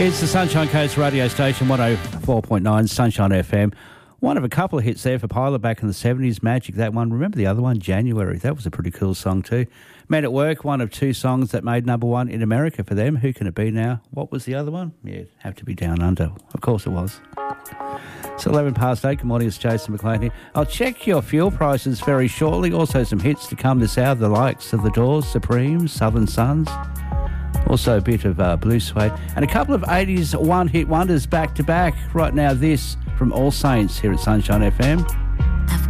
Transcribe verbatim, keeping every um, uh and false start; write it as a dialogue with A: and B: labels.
A: It's the Sunshine Coast radio station, one oh four point nine Sunshine F M. One of a couple of hits there for Pilot back in the seventies, Magic, that one. Remember the other one, January? That was a pretty cool song too. Men at Work, one of two songs that made number one in America for them. Who can it be now? What was the other one? Yeah, it'd have to be Down Under. Of course it was. It's eleven past eight. Good morning, it's Jason McLean here. I'll check your fuel prices very shortly. Also some hits to come this hour, the likes of The Doors, Supreme, Southern Suns. Also a bit of uh, Blue Suede. And a couple of eighties one-hit wonders back-to-back. Right now, this from All Saints here at Sunshine F M.